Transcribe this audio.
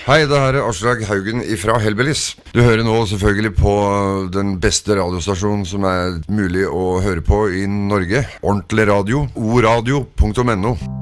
Hei, det her Aslak Haugen ifra Hellbillies. Du hører nå selvfølgelig på den beste radiostasjonen som mulig å høre på i Norge. Ordentlig radio, oradio.no.